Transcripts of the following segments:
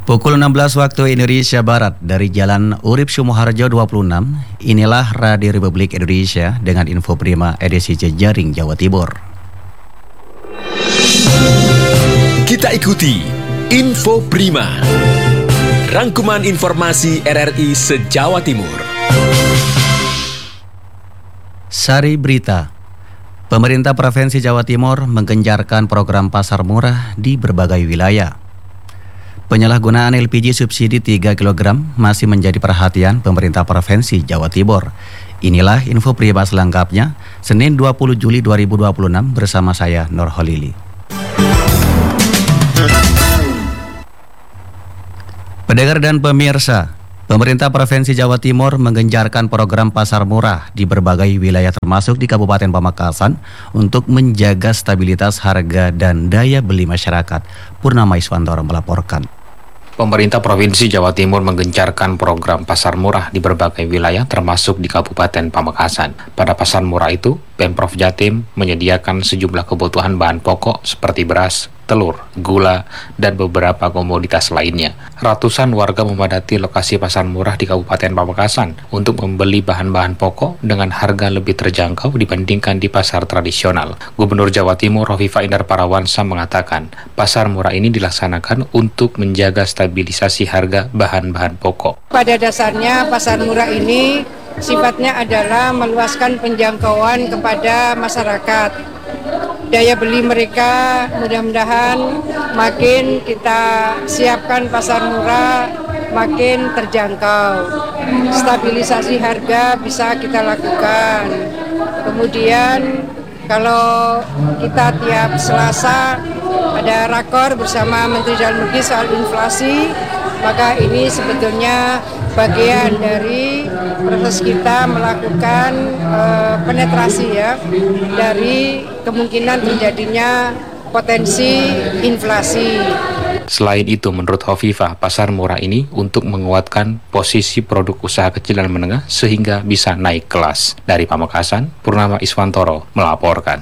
Pukul 16 waktu Indonesia Barat dari Jalan Urip Sumoharjo 26, inilah Radio Republik Indonesia dengan info prima edisi Jejaring Jawa Timur. Kita ikuti Info Prima, rangkuman informasi RRI se-Jawa Timur. Sari berita, pemerintah Provinsi Jawa Timur menggencarkan program pasar murah di berbagai wilayah. Penyalahgunaan LPG subsidi 3 kg masih menjadi perhatian pemerintah Provinsi Jawa Timur. Inilah info prima selengkapnya, Senin 20 Juli 2026 bersama saya Nur Holili. Pendengar dan pemirsa, pemerintah Provinsi Jawa Timur menggencarkan program pasar murah di berbagai wilayah termasuk di Kabupaten Pamekasan untuk menjaga stabilitas harga dan daya beli masyarakat. Purnama Iswantoro melaporkan. Pemerintah Provinsi Jawa Timur menggencarkan program pasar murah di berbagai wilayah termasuk di Kabupaten Pamekasan. Pada pasar murah itu, Pemprov Jatim menyediakan sejumlah kebutuhan bahan pokok seperti beras, telur, gula, dan beberapa komoditas lainnya. Ratusan warga memadati lokasi pasar murah di Kabupaten Pamekasan untuk membeli bahan-bahan pokok dengan harga lebih terjangkau dibandingkan di pasar tradisional. Gubernur Jawa Timur Hovifah Indar Parawansa mengatakan, pasar murah ini dilaksanakan untuk menjaga stabilisasi harga bahan-bahan pokok. Pada dasarnya pasar murah ini sifatnya adalah meluaskan penjangkauan kepada masyarakat. Daya beli mereka mudah-mudahan makin kita siapkan pasar murah makin terjangkau. Stabilisasi harga bisa kita lakukan. Kemudian kalau kita tiap Selasa ada rakor bersama Menteri Dalam Negeri soal inflasi, maka ini sebetulnya bagian dari proses kita melakukan penetrasi ya dari kemungkinan terjadinya potensi inflasi. Selain itu, menurut Hovifah, pasar murah ini untuk menguatkan posisi produk usaha kecil dan menengah sehingga bisa naik kelas. Dari Pamekasan, Purnama Iswantoro melaporkan.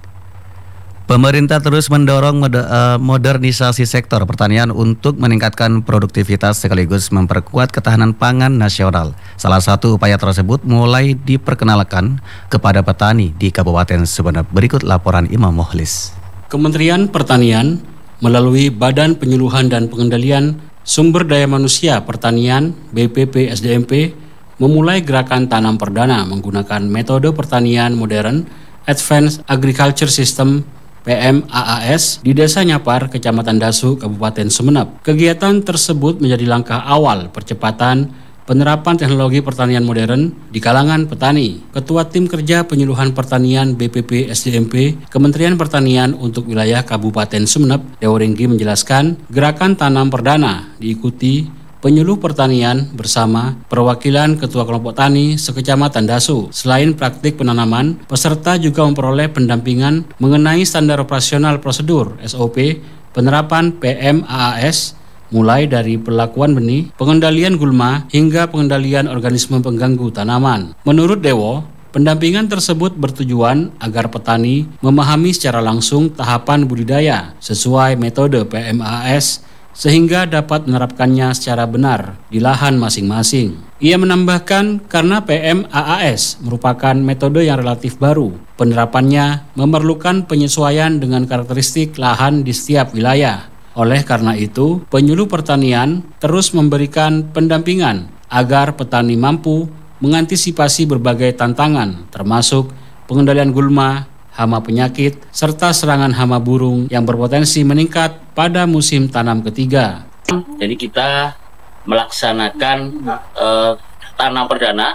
Pemerintah terus mendorong modernisasi sektor pertanian untuk meningkatkan produktivitas sekaligus memperkuat ketahanan pangan nasional. Salah satu upaya tersebut mulai diperkenalkan kepada petani di Kabupaten Sumeneb. Berikut laporan Imam Muhlis. Kementerian Pertanian melalui Badan Penyuluhan dan Pengendalian Sumber Daya Manusia Pertanian (BPP SDMP) memulai gerakan tanam perdana menggunakan metode pertanian modern Advanced Agriculture System PMAAS di Desa Nyapar, Kecamatan Dasu, Kabupaten Sumeneb. Kegiatan tersebut menjadi langkah awal percepatan penerapan teknologi pertanian modern di kalangan petani. Ketua Tim Kerja Penyuluhan Pertanian BPP SDMP Kementerian Pertanian untuk wilayah Kabupaten Sumeneb, Dewo Ringgi menjelaskan, gerakan tanam perdana diikuti penyuluh pertanian bersama perwakilan Ketua Kelompok Tani sekecamatan Dasu. Selain praktik penanaman, peserta juga memperoleh pendampingan mengenai standar operasional prosedur SOP penerapan PMAAS, mulai dari pelakuan benih, pengendalian gulma, hingga pengendalian organisme pengganggu tanaman. Menurut Dewo, pendampingan tersebut bertujuan agar petani memahami secara langsung tahapan budidaya sesuai metode PMAAS sehingga dapat menerapkannya secara benar di lahan masing-masing. Ia menambahkan karena PMAAS merupakan metode yang relatif baru, penerapannya memerlukan penyesuaian dengan karakteristik lahan di setiap wilayah. Oleh karena itu, penyuluh pertanian terus memberikan pendampingan agar petani mampu mengantisipasi berbagai tantangan, termasuk pengendalian gulma, hama penyakit, serta serangan hama burung yang berpotensi meningkat pada musim tanam ketiga. Jadi kita melaksanakan tanam perdana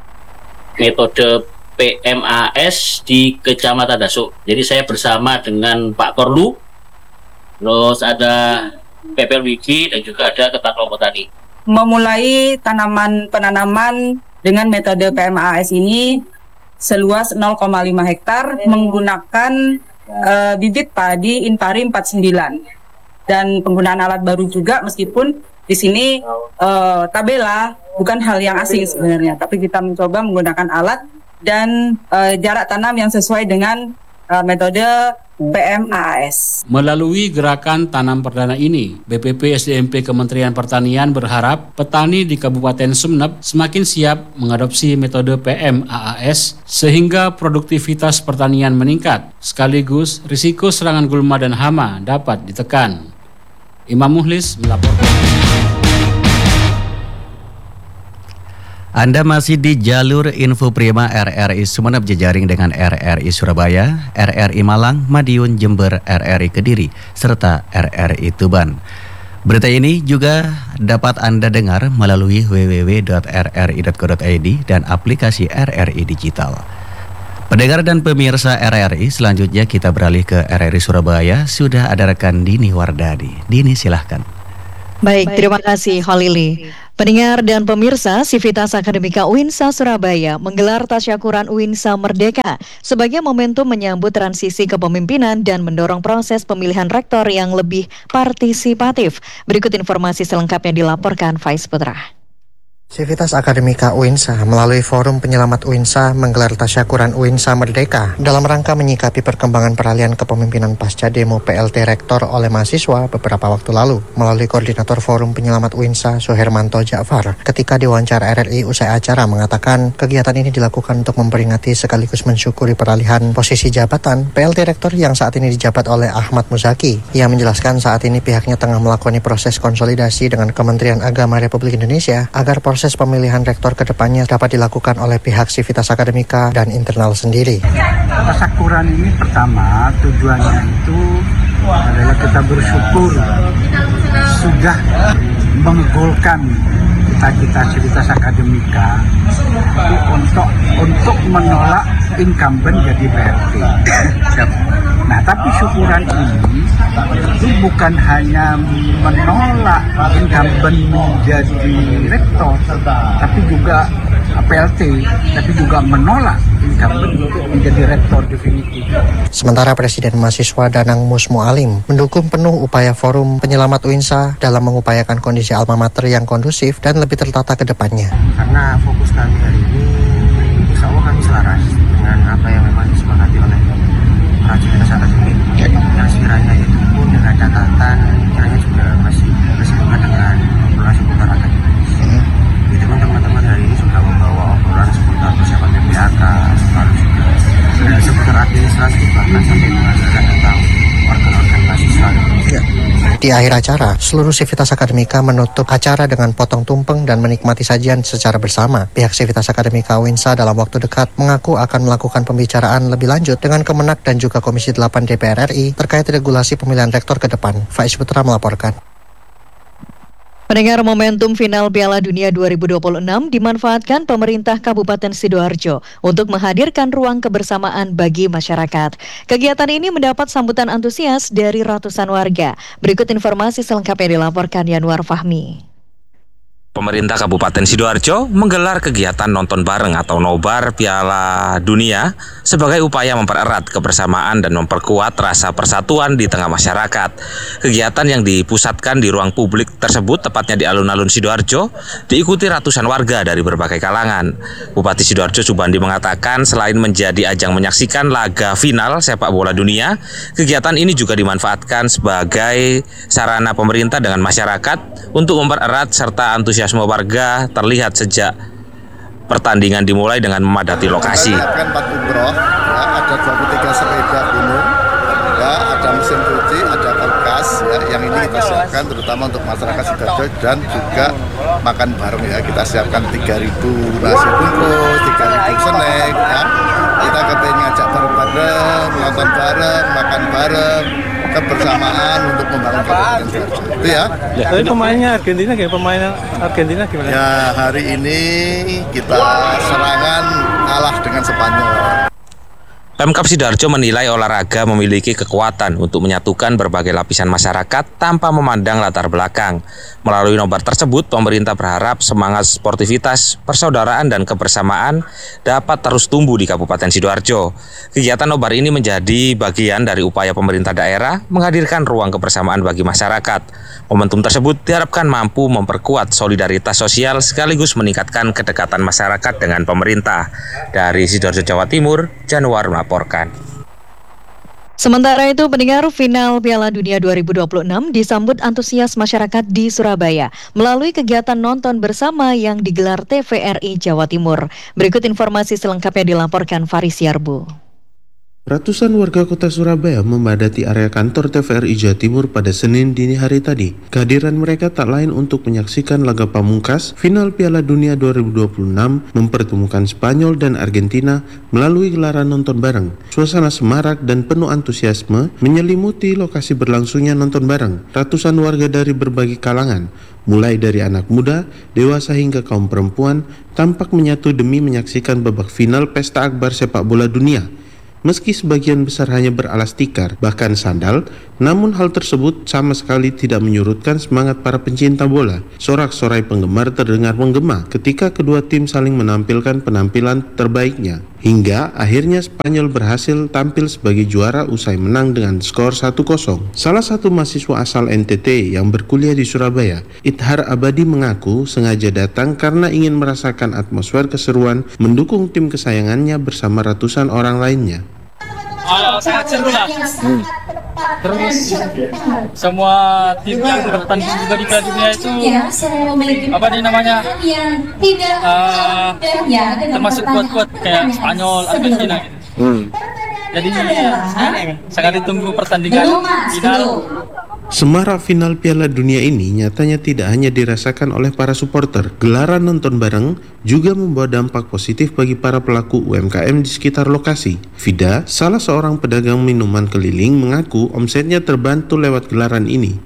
metode PMAS di Kecamatan Dasu. Jadi saya bersama dengan Pak Korlu, terus ada PPL Wiki dan juga ada Ketua Kelompok Tani. Memulai penanaman dengan metode PMAS ini seluas 0,5 hektar menggunakan bibit padi Inpari 49 dan penggunaan alat baru juga, meskipun di sini tabela bukan hal yang asing sebenarnya, tapi kita mencoba menggunakan alat dan jarak tanam yang sesuai dengan metode PMAS. Melalui gerakan tanam perdana ini, BPP SDMP Kementerian Pertanian berharap petani di Kabupaten Sumeneb semakin siap mengadopsi metode PMAS sehingga produktivitas pertanian meningkat, sekaligus risiko serangan gulma dan hama dapat ditekan. Imam Muhlis melaporkan. Anda masih di jalur Info Prima RRI Sumeneb jejaring dengan RRI Surabaya, RRI Malang, Madiun, Jember, RRI Kediri, serta RRI Tuban. Berita ini juga dapat Anda dengar melalui www.rri.co.id dan aplikasi RRI Digital. Pendengar dan pemirsa RRI, selanjutnya kita beralih ke RRI Surabaya. Sudah ada rekan Dini Wardadi. Dini, silahkan. Baik, terima kasih Holili. Pendengar dan pemirsa, Sivitas Akademika UINSA Surabaya menggelar tasyakuran UINSA Merdeka sebagai momentum menyambut transisi kepemimpinan dan mendorong proses pemilihan rektor yang lebih partisipatif. Berikut informasi selengkapnya dilaporkan Faiz Putra. Sivitas Akademika UINSA melalui Forum Penyelamat UINSA menggelar tasyakuran UINSA Merdeka dalam rangka menyikapi perkembangan peralihan kepemimpinan pasca demo PLT Rektor oleh mahasiswa beberapa waktu lalu. Melalui Koordinator Forum Penyelamat UINSA Suhermanto Ja'far, ketika diwawancara RRI usai acara mengatakan kegiatan ini dilakukan untuk memperingati sekaligus mensyukuri peralihan posisi jabatan PLT Rektor yang saat ini dijabat oleh Ahmad Muzaki. Ia menjelaskan saat ini pihaknya tengah melakoni proses konsolidasi dengan Kementerian Agama Republik Indonesia agar proses pemilihan rektor ke depannya dapat dilakukan oleh pihak Sivitas Akademika dan internal sendiri. Tasyakuran ini pertama tujuannya itu adalah kita bersyukur sudah menggolkan cita-cita Sivitas Akademika untuk menolak incumbent jadi PLT. Nah, tapi syukuran ini itu bukan hanya menolak incumbent menjadi rektor, tapi juga PLT, tapi juga menolak incumbent menjadi rektor definitif. Sementara Presiden Mahasiswa Danang Musmu Alim mendukung penuh upaya Forum Penyelamat UINSA dalam mengupayakan kondisi alma mater yang kondusif dan lebih tertata ke depannya. Karena fokus kami hari ini, insya Allah kami selaras dengan apa yang memang disepakati oleh Sivitas Akademik, yang sekiranya itu pun dengan catatan kiranya juga masih bersinggungan dengan obrolan seputar akademis. Itu pun teman-teman hari ini sudah membawa obrolan seputar persiapan PPAK, lalu juga seputar administrasi, bahkan sampai pengajaran tentang organ-organ mahasiswa. Di akhir acara, seluruh Sivitas Akademika menutup acara dengan potong tumpeng dan menikmati sajian secara bersama. Pihak Sivitas Akademika UINSA dalam waktu dekat mengaku akan melakukan pembicaraan lebih lanjut dengan Kemenak dan juga Komisi 8 DPR RI terkait regulasi pemilihan rektor ke depan. Faiz Putra melaporkan. Pendengar, momentum final Piala Dunia 2026 dimanfaatkan pemerintah Kabupaten Sidoarjo untuk menghadirkan ruang kebersamaan bagi masyarakat. Kegiatan ini mendapat sambutan antusias dari ratusan warga. Berikut informasi selengkapnya dilaporkan Yanwar Fahmi. Pemerintah Kabupaten Sidoarjo menggelar kegiatan nonton bareng atau nobar Piala Dunia sebagai upaya mempererat kebersamaan dan memperkuat rasa persatuan di tengah masyarakat. Kegiatan yang dipusatkan di ruang publik tersebut, tepatnya di alun-alun Sidoarjo, diikuti ratusan warga dari berbagai kalangan. Bupati Sidoarjo Subandi mengatakan selain menjadi ajang menyaksikan laga final sepak bola dunia, kegiatan ini juga dimanfaatkan sebagai sarana pemerintah dengan masyarakat untuk mempererat serta antusiasme warga terlihat sejak pertandingan dimulai dengan memadati lokasi. Kan 4 umroh, ya, ada 23 sepeda gunung, ya, ada mesin cuci, ada kulkas, ya, yang ini kita siapkan terutama untuk masyarakat Sidoarjo dan juga makan bareng, ya, kita siapkan 3.000 nasi bungkus, 3.000 snack, ya. Kita kepengen ngajak bareng-bareng, nonton bareng, makan bareng, kebersamaan untuk membangun Kabupaten Sidoarjo. Itu ya. Tapi pemainnya Argentina gimana? Ya, hari ini kita serangan kalah dengan Spanyol. Pemkab Sidoarjo menilai olahraga memiliki kekuatan untuk menyatukan berbagai lapisan masyarakat tanpa memandang latar belakang. Melalui nobar tersebut, pemerintah berharap semangat sportivitas, persaudaraan, dan kebersamaan dapat terus tumbuh di Kabupaten Sidoarjo. Kegiatan nobar ini menjadi bagian dari upaya pemerintah daerah menghadirkan ruang kebersamaan bagi masyarakat. Momentum tersebut diharapkan mampu memperkuat solidaritas sosial sekaligus meningkatkan kedekatan masyarakat dengan pemerintah. Dari Sidoarjo, Jawa Timur, Januar melaporkan. Sementara itu, pendengar, final Piala Dunia 2026 disambut antusias masyarakat di Surabaya melalui kegiatan nonton bersama yang digelar TVRI Jawa Timur. Berikut informasi selengkapnya dilaporkan Faris Yarbu. Ratusan warga kota Surabaya memadati area kantor TVRI Jawa Timur pada Senin dini hari tadi. Kehadiran mereka tak lain untuk menyaksikan laga pamungkas final Piala Dunia 2026 mempertemukan Spanyol dan Argentina melalui gelaran nonton bareng. Suasana semarak dan penuh antusiasme menyelimuti lokasi berlangsungnya nonton bareng. Ratusan warga dari berbagai kalangan, mulai dari anak muda, dewasa hingga kaum perempuan, tampak menyatu demi menyaksikan babak final pesta akbar sepak bola dunia. Meski sebagian besar hanya beralas tikar, bahkan sandal, namun hal tersebut sama sekali tidak menyurutkan semangat para pencinta bola. Sorak-sorai penggemar terdengar menggema ketika kedua tim saling menampilkan penampilan terbaiknya. Hingga akhirnya Spanyol berhasil tampil sebagai juara usai menang dengan skor 1-0. Salah satu mahasiswa asal NTT yang berkuliah di Surabaya, Ithar Abadi, mengaku sengaja datang karena ingin merasakan atmosfer keseruan mendukung tim kesayangannya bersama ratusan orang lainnya. Sangat seru lah. Terus semua tim yang bertanding juga di Piala Dunia itu apa nih namanya termasuk kuat-kuat kayak Spanyol, Argentina gitu. Jadi sangat ditunggu pertandingan final. Semarak final Piala Dunia ini nyatanya tidak hanya dirasakan oleh para supporter. Gelaran nonton bareng juga membawa dampak positif bagi para pelaku UMKM di sekitar lokasi. Vida, salah seorang pedagang minuman keliling, mengaku omsetnya terbantu lewat gelaran ini.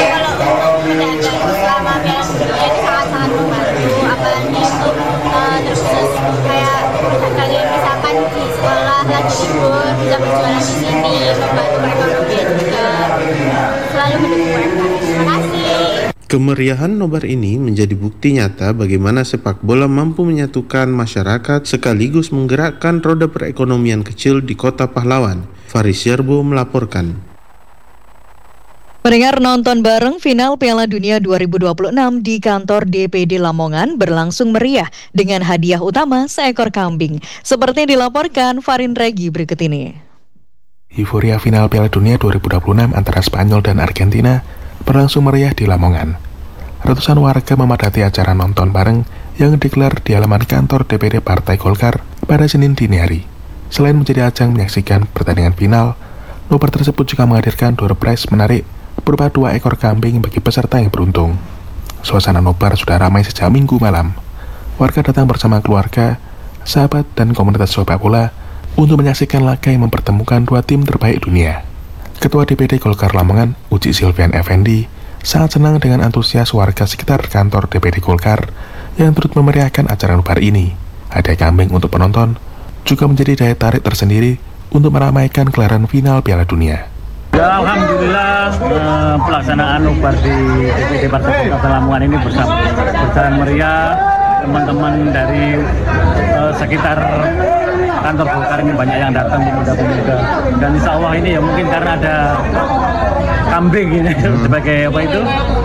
Selama Piala Dunia ini sangat-sangat membantu, apalagi untuk terkhusus kayak kalian misalkan di sekolah lagi libur bisa berjualan di sini, membantu perekonomian juga, selalu mendukung mereka. Terima kasih. Kemeriahan nobar ini menjadi bukti nyata bagaimana sepak bola mampu menyatukan masyarakat sekaligus menggerakkan roda perekonomian kecil di Kota Pahlawan. Faris Yarbo melaporkan. Pendengar, nonton bareng final Piala Dunia 2026 di kantor DPD Lamongan berlangsung meriah dengan hadiah utama seekor kambing. Seperti dilaporkan Farin Regi berikut ini. Euforia final Piala Dunia 2026 antara Spanyol dan Argentina berlangsung meriah di Lamongan. Ratusan warga memadati acara nonton bareng yang digelar di halaman kantor DPD Partai Golkar pada Senin dini hari. Selain menjadi ajang menyaksikan pertandingan final, nobar tersebut juga menghadirkan door prize menarik berupa 2 ekor kambing bagi peserta yang beruntung. Suasana nobar sudah ramai sejak Minggu malam. Warga datang bersama keluarga, sahabat, dan komunitas sepak bola untuk menyaksikan laga yang mempertemukan 2 tim terbaik dunia. Ketua DPD Golkar Lamongan, Uci Silvian Effendi, sangat senang dengan antusias warga sekitar kantor DPD Golkar yang turut memeriahkan acara nobar ini. Hadiah kambing untuk penonton juga menjadi daya tarik tersendiri untuk meramaikan gelaran final Piala Dunia. Ya, alhamdulillah pelaksanaan nobar di DPD Partai Golkar Lamongan ini berjalan meriah. Teman-teman dari sekitar kantor Golkar ini banyak yang datang, pemuda-pemuda, dan insya Allah ini ya mungkin karena ada kambing ini sebagai apa itu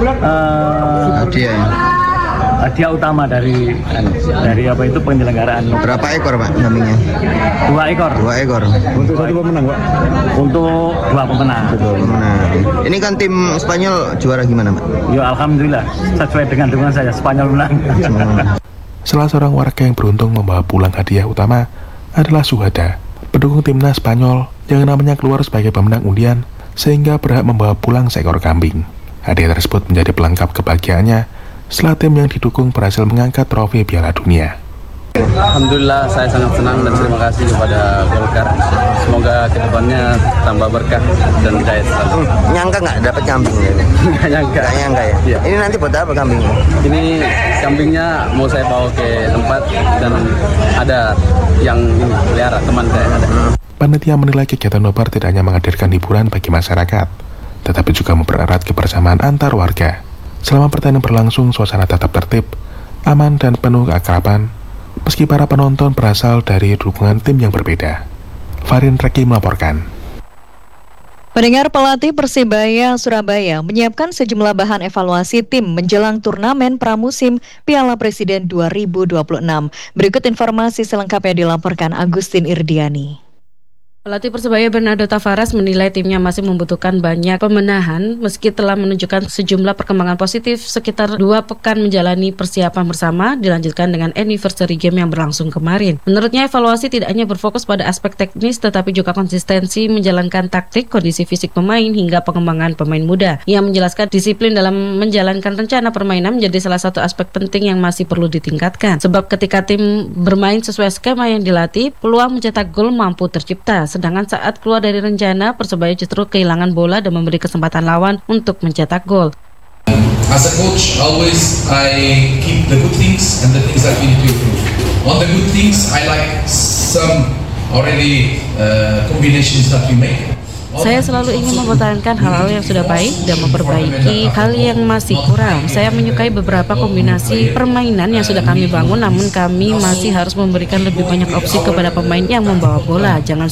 hadiah utama dari apa itu penyelenggaraan. Berapa ekor Pak kambingnya? 2 ekor. 2 ekor. Untuk 1 pemenang Pak? Untuk 2 pemenang. Ini kan tim Spanyol juara gimana Pak? Ya alhamdulillah sesuai dengan dukungan saya, Spanyol menang. Salah seorang warga yang beruntung membawa pulang hadiah utama adalah Suhada, pendukung timnas Spanyol yang namanya keluar sebagai pemenang undian sehingga berhak membawa pulang seekor kambing. Hadiah tersebut menjadi pelengkap kebahagiaannya setelah tim yang didukung berhasil mengangkat trofi Piala Dunia. Alhamdulillah, saya sangat senang dan terima kasih kepada Golkar. Semoga kedepannya tambah berkah dan jaya selalu. Nyangka nggak dapat kambing? Nggak nyangka. Nggak nyangka ya? Iya. Ini nanti buat apa kambingnya? Ini kambingnya mau saya bawa ke tempat dan ada yang pelihara, teman saya ada. Panitia menilai kegiatan nobar tidak hanya menghadirkan hiburan bagi masyarakat, tetapi juga mempererat kebersamaan antar warga. Selama pertandingan berlangsung, suasana tetap tertib, aman, dan penuh keakraban, meski para penonton berasal dari dukungan tim yang berbeda. Farin Reki melaporkan. Pendengar, pelatih Persebaya Surabaya menyiapkan sejumlah bahan evaluasi tim menjelang turnamen pramusim Piala Presiden 2026. Berikut informasi selengkapnya dilaporkan Agustin Irdiani. Pelatih Persebaya Bernardo Tavares menilai timnya masih membutuhkan banyak pembenahan meski telah menunjukkan sejumlah perkembangan positif sekitar 2 pekan menjalani persiapan bersama dilanjutkan dengan anniversary game yang berlangsung kemarin. Menurutnya evaluasi tidak hanya berfokus pada aspek teknis tetapi juga konsistensi menjalankan taktik, kondisi fisik pemain hingga pengembangan pemain muda. Ia menjelaskan disiplin dalam menjalankan rencana permainan menjadi salah satu aspek penting yang masih perlu ditingkatkan. Sebab ketika tim bermain sesuai skema yang dilatih, peluang mencetak gol mampu tercipta. Sedangkan saat keluar dari rencana, Persebaya justru kehilangan bola dan memberi kesempatan lawan untuk mencetak gol. As a coach, always I keep the good things and the things that we need to improve. On the good things, I like some already combinations that we make. Saya selalu ingin mempertahankan hal-hal yang sudah baik dan memperbaiki hal yang masih kurang. Saya menyukai beberapa kombinasi permainan yang sudah kami bangun, namun kami masih harus memberikan lebih banyak opsi kepada pemain yang membawa bola. Jangan